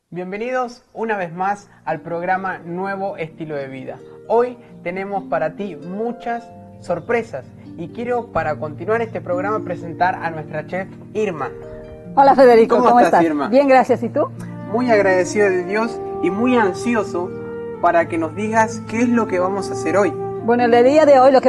Bienvenidos una vez más al programa Nuevo Estilo de Vida. Hoy tenemos para ti muchas sorpresas y quiero, para continuar este programa, presentar a nuestra chef Irma. Hola Federico, ¿cómo estás? Irma? Bien, gracias. ¿Y tú? Muy agradecido de Dios y muy ansioso para que nos digas qué es lo que vamos a hacer hoy. Bueno, el día de hoy lo que